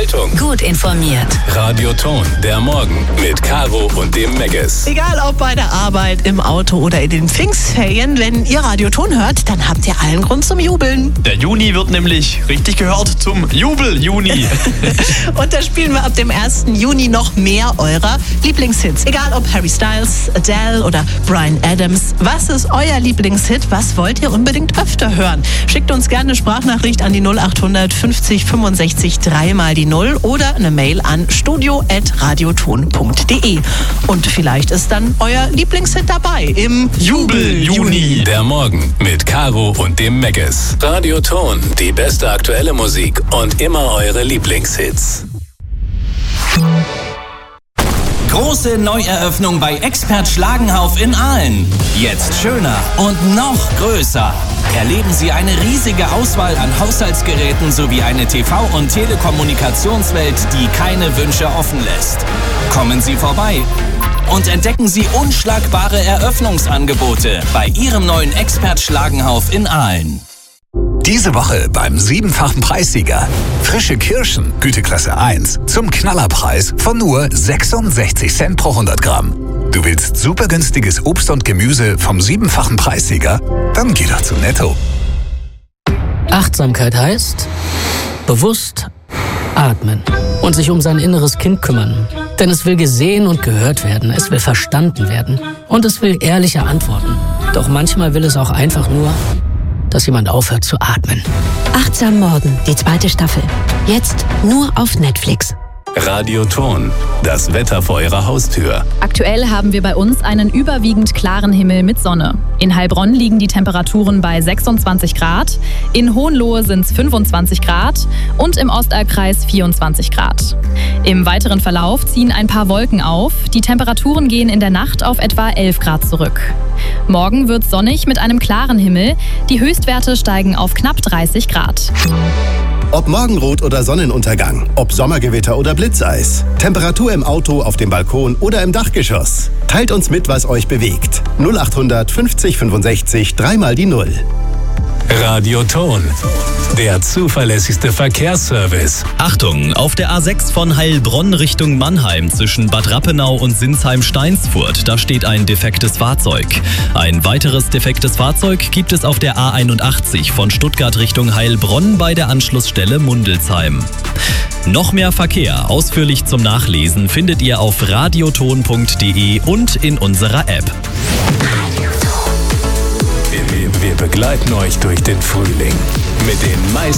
Unterhaltung. Gut informiert. Radio Ton, der Morgen mit Caro und dem Megges. Egal ob bei der Arbeit, im Auto oder in den Pfingstferien, wenn ihr Radio Ton hört, dann habt ihr allen Grund zum Jubeln. Der Juni wird nämlich richtig gehört zum Jubel-Juni. Und da spielen wir ab dem 1. Juni noch mehr eurer Lieblingshits. Egal ob Harry Styles, Adele oder Bryan Adams. Was ist euer Lieblingshit? Was wollt ihr unbedingt öfter hören? Schickt uns gerne eine Sprachnachricht an die 0800 50 65 3x0 oder eine Mail an studio@radioton.de. Und vielleicht ist dann euer Lieblingshit dabei im Jubel-Juni. Der Morgen mit Caro und dem Megges. Radio Ton, die beste aktuelle Musik und immer eure Lieblingshits. Große Neueröffnung bei Expert Schlagenhauf in Aalen. Jetzt schöner und noch größer. Erleben Sie eine riesige Auswahl an Haushaltsgeräten sowie eine TV- und Telekommunikationswelt, die keine Wünsche offen lässt. Kommen Sie vorbei und entdecken Sie unschlagbare Eröffnungsangebote bei Ihrem neuen Expert Schlagenhauf in Aalen. Diese Woche beim 7-fachen Preissieger. Frische Kirschen, Güteklasse 1, zum Knallerpreis von nur 66 Cent pro 100 Gramm. Du willst super günstiges Obst und Gemüse vom 7-fachen Preissieger? Dann geh doch zu Netto. Achtsamkeit heißt bewusst atmen und sich um sein inneres Kind kümmern. Denn es will gesehen und gehört werden, es will verstanden werden und es will ehrliche Antworten. Doch manchmal will es auch einfach nur, dass jemand aufhört zu atmen. Achtsam Morden, die 2. Staffel. Jetzt nur auf Netflix. Radio Ton, das Wetter vor eurer Haustür. Aktuell haben wir bei uns einen überwiegend klaren Himmel mit Sonne. In Heilbronn liegen die Temperaturen bei 26 Grad, in Hohenlohe sind es 25 Grad und im Ostalbkreis 24 Grad. Im weiteren Verlauf ziehen ein paar Wolken auf. Die Temperaturen gehen in der Nacht auf etwa 11 Grad zurück. Morgen wird sonnig mit einem klaren Himmel. Die Höchstwerte steigen auf knapp 30 Grad. Ob Morgenrot oder Sonnenuntergang, ob Sommergewitter oder Blitzeis, Temperatur im Auto, auf dem Balkon oder im Dachgeschoss. Teilt uns mit, was euch bewegt. 0800 50 65 3x0. Radio Ton, der zuverlässigste Verkehrsservice. Achtung, auf der A6 von Heilbronn Richtung Mannheim zwischen Bad Rappenau und Sinsheim-Steinsfurt, da steht ein defektes Fahrzeug. Ein weiteres defektes Fahrzeug gibt es auf der A81 von Stuttgart Richtung Heilbronn bei der Anschlussstelle Mundelsheim. Noch mehr Verkehr, ausführlich zum Nachlesen, findet ihr auf radioton.de und in unserer App. Wir begleiten euch durch den Frühling mit den meisten